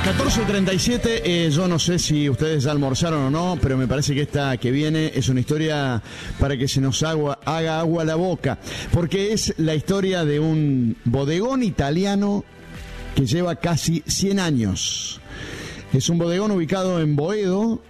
14:37, yo no sé si ustedes ya almorzaron o no, pero me parece que esta que viene es una historia para que se nos haga agua la boca, porque es la historia de un bodegón italiano que lleva casi 100 años. Es un bodegón ubicado en Boedo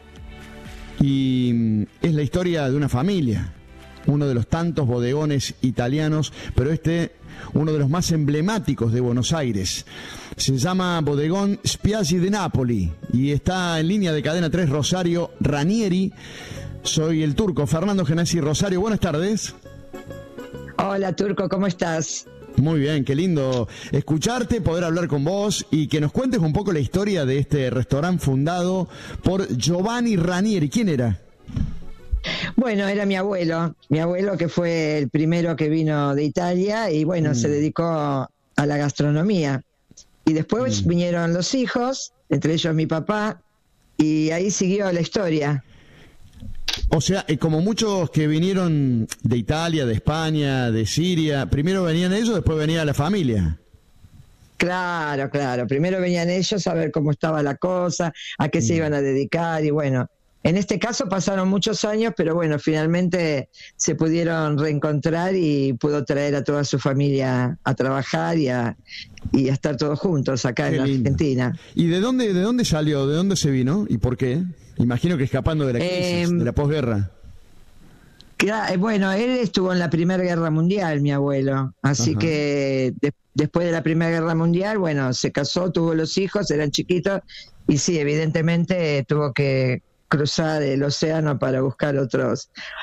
y es la historia de una familia, uno de los tantos bodegones italianos, pero uno de los más emblemáticos de Buenos Aires. Se llama Bodegón Spiaggi de Napoli y está en línea de Cadena 3 Rosario Ranieri. Soy el turco Fernando Genesi. Rosario, buenas tardes. Hola Turco, ¿cómo estás? Muy bien, qué lindo escucharte, poder hablar con vos y que nos cuentes un poco la historia de este restaurante fundado por Giovanni Ranieri. ¿Quién era? Bueno, era mi abuelo que fue el primero que vino de Italia y bueno, se dedicó a la gastronomía. Y después vinieron los hijos, entre ellos mi papá, y ahí siguió la historia. O sea, como muchos que vinieron de Italia, de España, de Siria, primero venían ellos, después venía la familia. Claro. Primero venían ellos a ver cómo estaba la cosa, a qué se iban a dedicar y bueno. En este caso pasaron muchos años, pero bueno, finalmente se pudieron reencontrar y pudo traer a toda su familia a trabajar y a estar todos juntos acá en Argentina. ¿Y de dónde salió? ¿De dónde se vino? ¿Y por qué? Imagino que escapando de la crisis, de la posguerra. Bueno, él estuvo en la Primera Guerra Mundial, mi abuelo, así que después de la Primera Guerra Mundial, bueno, se casó, tuvo los hijos, eran chiquitos, y sí, evidentemente tuvo que cruzar el océano para buscar otro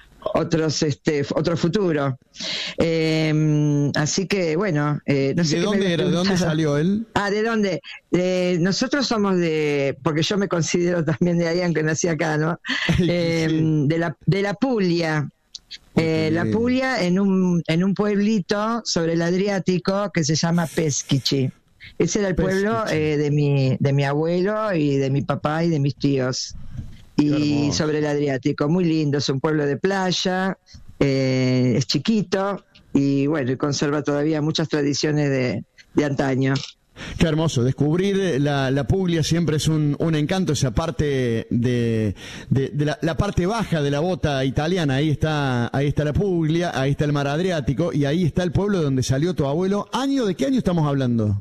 futuro. Así que bueno, no sé. ¿De dónde salió él? ¿De dónde? Nosotros somos porque yo me considero también de ahí, aunque nací acá, ¿no? Sí. De la Puglia. La Puglia en un pueblito sobre el Adriático que se llama Peschici. Ese era el pueblo de mi abuelo y de mi papá y de mis tíos. Y sobre el Adriático, muy lindo, es un pueblo de playa, es chiquito y bueno, y conserva todavía muchas tradiciones de antaño. Qué hermoso, descubrir la Puglia siempre es un encanto, esa parte de la parte baja de la bota italiana, ahí está la Puglia, ahí está el mar Adriático y ahí está el pueblo donde salió tu abuelo. ¿De qué año estamos hablando?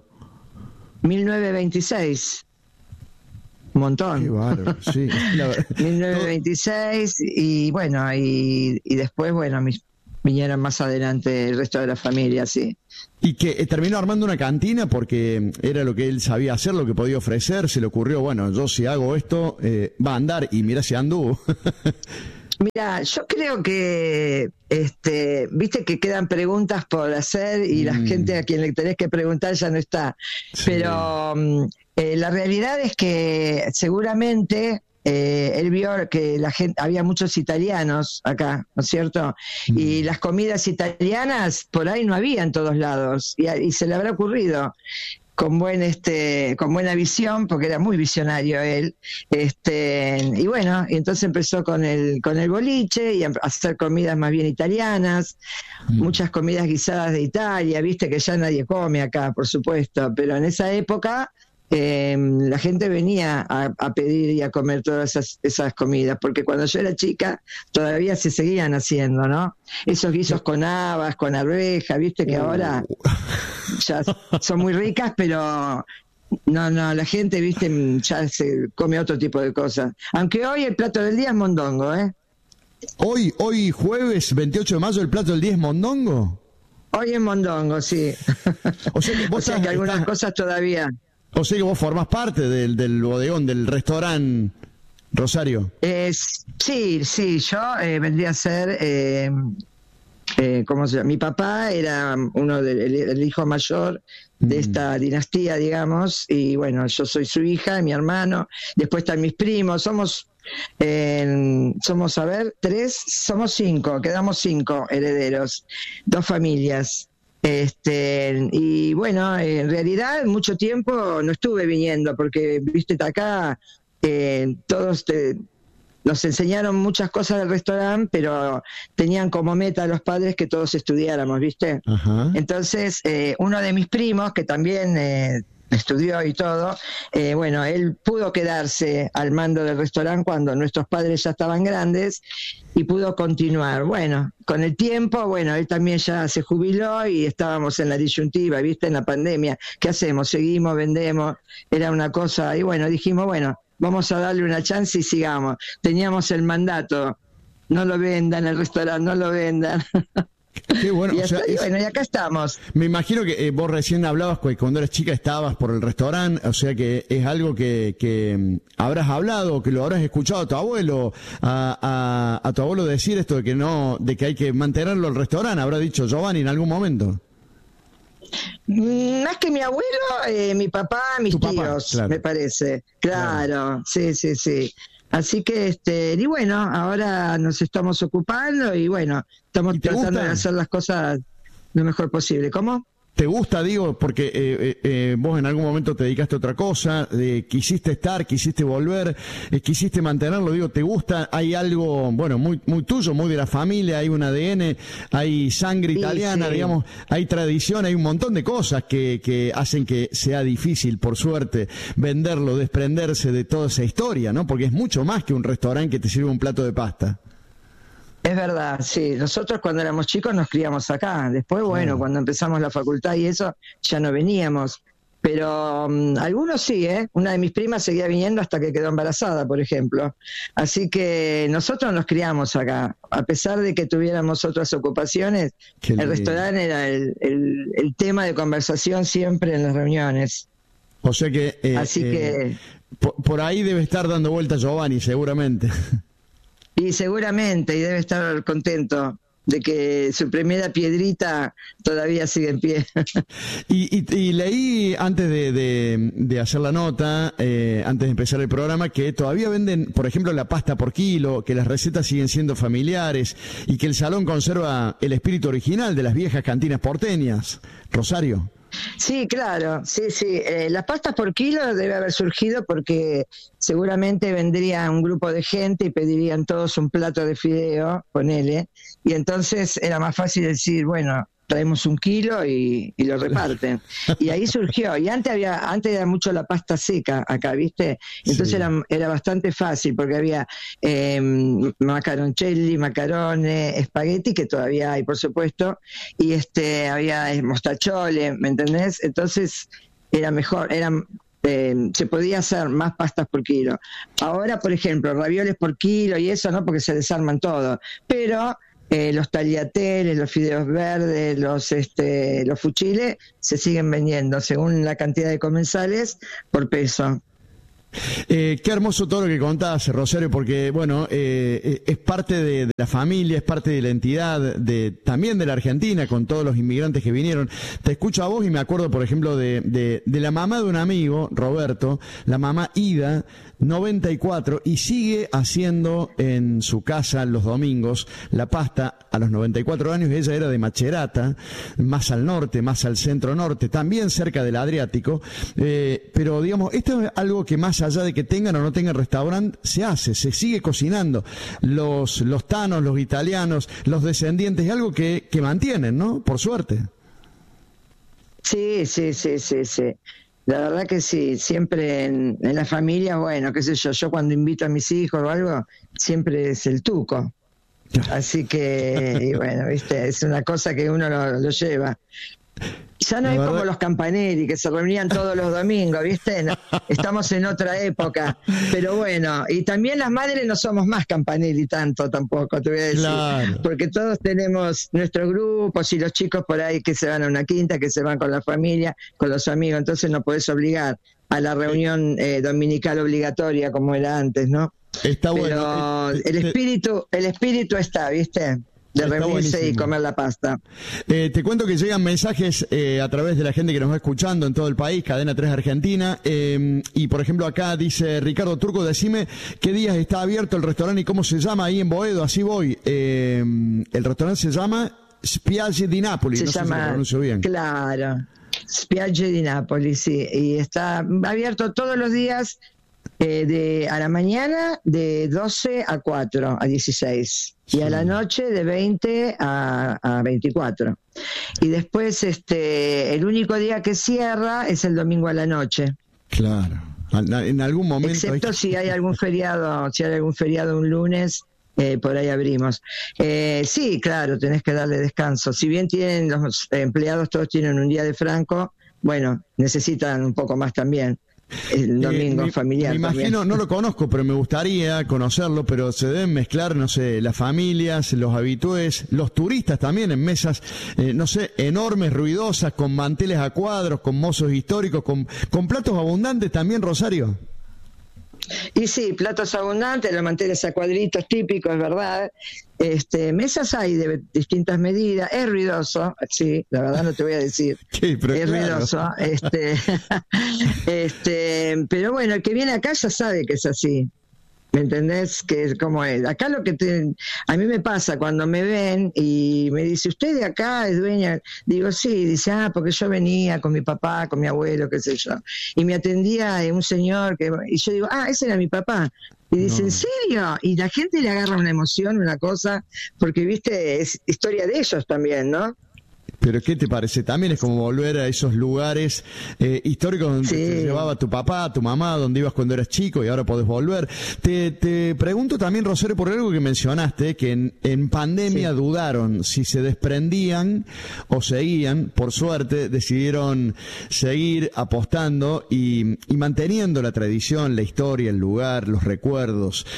1926. Un montón. Qué bárbaro, sí. 1926 y bueno, y después, bueno, vinieron más adelante el resto de la familia, sí. Y que terminó armando una cantina porque era lo que él sabía hacer, lo que podía ofrecer, se le ocurrió, bueno, yo si hago esto, va a andar, y mira si anduvo. Mira, yo creo que, viste que quedan preguntas por hacer y la gente a quien le tenés que preguntar ya no está. Sí. Pero la realidad es que seguramente él vio que había muchos italianos acá, ¿no es cierto? Y las comidas italianas por ahí no había en todos lados y se le habrá ocurrido. Con buena visión, porque era muy visionario él, y bueno, y entonces empezó con el boliche y a hacer comidas más bien italianas, muchas comidas guisadas de Italia, viste que ya nadie come acá, por supuesto, pero en esa época la gente venía a pedir y a comer todas esas comidas, porque cuando yo era chica todavía se seguían haciendo, ¿no? Esos guisos con habas, con arveja, viste que ahora ya son muy ricas, pero no, la gente, viste, ya se come otro tipo de cosas. Aunque hoy el plato del día es mondongo, ¿eh? Hoy jueves 28 de mayo el plato del día es mondongo. Hoy es mondongo, sí. O sea que algunas cosas todavía. O sea que vos formás parte del bodegón, del restaurante, Rosario. Sí, yo vendría a ser, ¿cómo se llama? Mi papá era el hijo mayor de esta dinastía, digamos, y bueno, yo soy su hija, mi hermano, después están mis primos, somos 5, quedamos 5 herederos, 2 familias. Y bueno, en realidad mucho tiempo no estuve viniendo porque, viste, acá todos nos enseñaron muchas cosas del restaurante, pero tenían como meta los padres que todos estudiáramos, viste. Entonces, uno de mis primos, que también estudió y todo, bueno, él pudo quedarse al mando del restaurante cuando nuestros padres ya estaban grandes y pudo continuar. Bueno, con el tiempo, bueno, él también ya se jubiló y estábamos en la disyuntiva, ¿viste? En la pandemia, ¿qué hacemos? ¿Seguimos, vendemos? Era una cosa, y bueno, dijimos, bueno, vamos a darle una chance y sigamos. Teníamos el mandato, no lo vendan el restaurante, no lo vendan. Qué bueno, y, bueno, y acá estamos. Me imagino que vos recién hablabas que cuando eras chica estabas por el restaurante, o sea que es algo que habrás hablado, que lo habrás escuchado a tu abuelo, a tu abuelo decir esto de que hay que mantenerlo el restaurante, habrá dicho Giovanni en algún momento. Más que mi abuelo, mi papá, mis tíos, claro. Me parece. Claro, sí. Así que, y bueno, ahora nos estamos ocupando y bueno, estamos tratando de hacer las cosas lo mejor posible. ¿Cómo? ¿Te gusta, digo, porque vos en algún momento te dedicaste a otra cosa, quisiste estar, quisiste volver, quisiste mantenerlo, digo, ¿te gusta? ¿Hay algo, bueno, muy tuyo, muy de la familia, hay un ADN, hay sangre italiana, digamos, hay tradición, hay un montón de cosas que hacen que sea difícil, por suerte, venderlo, desprenderse de toda esa historia, ¿no? Porque es mucho más que un restaurante que te sirve un plato de pasta. Es verdad, sí. Nosotros cuando éramos chicos nos criamos acá. Después, bueno, cuando empezamos la facultad y eso, ya no veníamos. Pero algunos sí, ¿eh? Una de mis primas seguía viniendo hasta que quedó embarazada, por ejemplo. Así que nosotros nos criamos acá. A pesar de que tuviéramos otras ocupaciones, el restaurante era el tema de conversación siempre en las reuniones. O sea que... Así que... Por ahí debe estar dando vuelta Giovanni, seguramente. Y seguramente, y debe estar contento de que su primera piedrita todavía sigue en pie. Y leí antes de hacer la nota, antes de empezar el programa, que todavía venden, por ejemplo, la pasta por kilo, que las recetas siguen siendo familiares y que el salón conserva el espíritu original de las viejas cantinas porteñas. Rosario. Sí, claro, sí. Las pastas por kilo debe haber surgido porque seguramente vendría un grupo de gente y pedirían todos un plato de fideo, ponele, y entonces era más fácil decir, bueno, traemos 1 kilo y lo reparten. Y ahí surgió. Y antes era mucho la pasta seca acá, ¿viste? Entonces era bastante fácil porque había macaroncelli, macarones, espagueti, que todavía hay, por supuesto, y había mostachole, ¿me entendés? Entonces era mejor, se podía hacer más pastas por kilo. Ahora, por ejemplo, ravioles por kilo y eso, ¿no? Porque se desarman todo. Pero... los tagliatelles, los fideos verdes, los fuchiles se siguen vendiendo según la cantidad de comensales por peso. Qué hermoso todo lo que contás, Rosario, porque bueno, es parte de la familia, es parte de la entidad, también de la Argentina, con todos los inmigrantes que vinieron. Te escucho a vos y me acuerdo, por ejemplo, de la mamá de un amigo, Roberto, la mamá Ida, 94, y sigue haciendo en su casa los domingos la pasta a los 94 años. Ella era de Macerata, más al norte, más al centro norte, también cerca del Adriático, pero digamos, esto es algo que más allá de que tengan o no tengan restaurante, se hace, se sigue cocinando. Los tanos, los italianos, los descendientes, es algo que mantienen, ¿no? Por suerte. Sí. La verdad que sí, siempre en la familia, bueno, qué sé yo cuando invito a mis hijos o algo, siempre es el tuco. Así que, y bueno, viste, es una cosa que uno lo lleva. Ya no es como los Campanelli, que se reunían todos los domingos, ¿viste? No, estamos en otra época. Pero bueno, y también las madres no somos más Campanelli tanto tampoco, te voy a decir. Claro. Porque todos tenemos nuestros grupos y los chicos por ahí que se van a una quinta, que se van con la familia, con los amigos. Entonces no podés obligar a la reunión dominical obligatoria como era antes, ¿no? Está bueno. Pero el espíritu está, ¿viste? De reunirse y comer la pasta. Te cuento que llegan mensajes a través de la gente que nos va escuchando en todo el país, Cadena 3 Argentina, y por ejemplo acá dice Ricardo Turco, decime qué días está abierto el restaurante y cómo se llama ahí en Boedo, así voy. El restaurante se llama Spiagge di Napoli, no sé si lo pronuncio bien. Claro, Spiagge di Napoli, sí, y está abierto todos los días A la mañana de 12 a 4, a 16. Sí. Y a la noche de 20 a 24. Y después el único día que cierra es el domingo a la noche. Claro. En algún momento. Excepto si hay algún feriado, un lunes, por ahí abrimos. Sí, claro, tenés que darle descanso. Si bien tienen los empleados, todos tienen un día de franco, bueno, necesitan un poco más también. El domingo familiar. Me imagino, también. no lo conozco, pero me gustaría conocerlo, pero se deben mezclar, no sé, las familias, los habitués, los turistas también en mesas, no sé, enormes, ruidosas, con manteles a cuadros, con mozos históricos, con platos abundantes también, Rosario. Y sí, platos abundantes, los manteles a cuadritos típicos, ¿verdad? Mesas hay de distintas medidas, es ruidoso, sí, la verdad no te voy a decir, Sí, pero es claro. ruidoso, pero bueno, el que viene acá ya sabe que es así. ¿Me entendés? Que es como es. Acá a mí me pasa cuando me ven y me dice, ¿usted de acá es dueña? Digo, sí. Dice, porque yo venía con mi papá, con mi abuelo, qué sé yo. Y me atendía un señor y yo digo, ese era mi papá. Y dice, ¿en serio? Y la gente le agarra una emoción, una cosa, porque, viste, es historia de ellos también, ¿no? Pero ¿qué te parece? También es como volver a esos lugares históricos donde te llevaba tu papá, tu mamá, donde ibas cuando eras chico y ahora podés volver. Te pregunto también, Rosario, por algo que mencionaste, que en pandemia dudaron si se desprendían o seguían. Por suerte decidieron seguir apostando y manteniendo la tradición, la historia, el lugar, los recuerdos.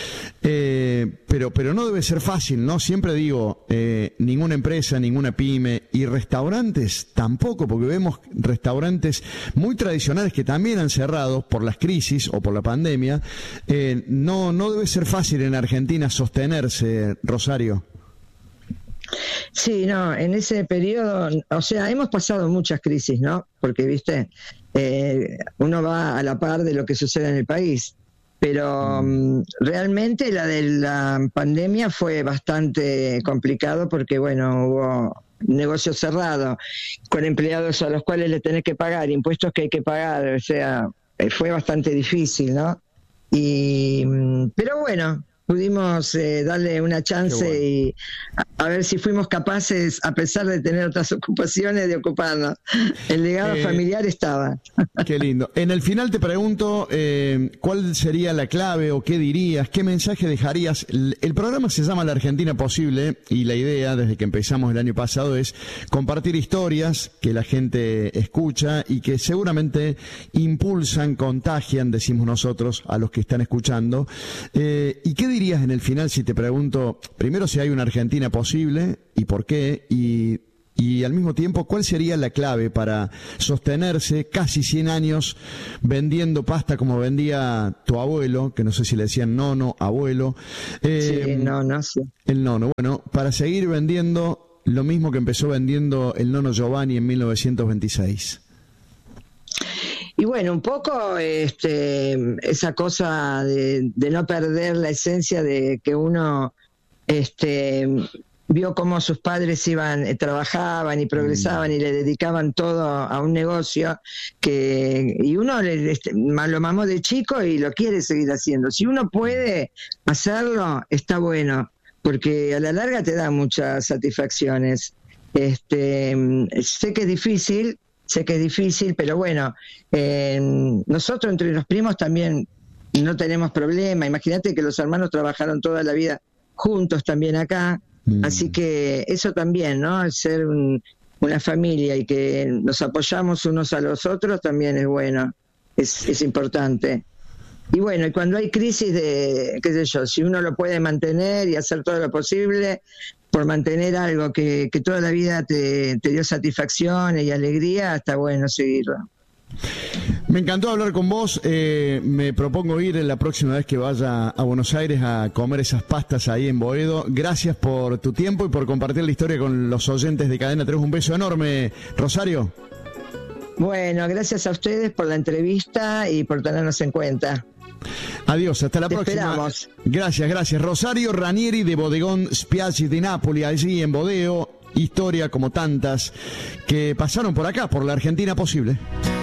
Pero no debe ser fácil, ¿no? Siempre digo, ninguna empresa, ninguna pyme y restaurantes tampoco, porque vemos restaurantes muy tradicionales que también han cerrado por las crisis o por la pandemia. No debe ser fácil en Argentina sostenerse, Rosario. Sí, no, en ese periodo, o sea, hemos pasado muchas crisis, ¿no? Porque, viste, uno va a la par de lo que sucede en el país. Pero realmente la de la pandemia fue bastante complicado porque, bueno, hubo negocio cerrado, con empleados a los cuales le tenés que pagar, impuestos que hay que pagar, o sea, fue bastante difícil, ¿no? Pero bueno, pudimos darle una chance bueno. Y a ver si fuimos capaces, a pesar de tener otras ocupaciones, de ocuparnos. El legado familiar estaba. Qué lindo. En el final te pregunto, ¿cuál sería la clave o qué dirías, qué mensaje dejarías? El programa se llama La Argentina Posible y la idea, desde que empezamos el año pasado, es compartir historias que la gente escucha y que seguramente impulsan, contagian, decimos nosotros, a los que están escuchando. ¿Y qué dirías en el final si te pregunto, primero, si hay una Argentina posible y por qué, y al mismo tiempo, ¿cuál sería la clave para sostenerse casi 100 años vendiendo pasta como vendía tu abuelo, que no sé si le decían nono, abuelo? Sí, nono, sí. El nono, bueno, para seguir vendiendo lo mismo que empezó vendiendo el nono Giovanni en 1926. Y bueno, un poco esa cosa de no perder la esencia de que uno vio cómo sus padres trabajaban y progresaban y le dedicaban todo a un negocio y uno lo mamó de chico y lo quiere seguir haciendo. Si uno puede hacerlo, está bueno, porque a la larga te da muchas satisfacciones. Sé que es difícil, pero bueno, nosotros entre los primos también no tenemos problema. Imagínate que los hermanos trabajaron toda la vida juntos también acá, así que eso también, ¿no? Ser una familia y que nos apoyamos unos a los otros también es bueno, es importante. Y bueno, y cuando hay crisis qué sé yo, si uno lo puede mantener y hacer todo lo posible por mantener algo que toda la vida te dio satisfacciones y alegría, está bueno seguirlo. Me encantó hablar con vos. Me propongo ir la próxima vez que vaya a Buenos Aires a comer esas pastas ahí en Boedo. Gracias por tu tiempo y por compartir la historia con los oyentes de Cadena 3. Un beso enorme, Rosario. Bueno, gracias a ustedes por la entrevista y por tenernos en cuenta. Adiós, hasta la próxima. Esperamos. Gracias. Rosario Ranieri de Bodegón Spiaggi di Napoli, allí en Bodeo. Historia como tantas que pasaron por acá, por la Argentina Posible.